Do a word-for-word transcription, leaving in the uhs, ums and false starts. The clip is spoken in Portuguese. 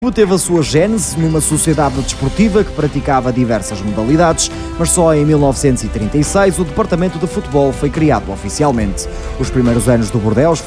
clube teve a sua gênese numa sociedade desportiva que praticava diversas modalidades, mas só em mil novecentos e trinta e seis o departamento de futebol foi criado oficialmente. Os primeiros anos do Bordeaux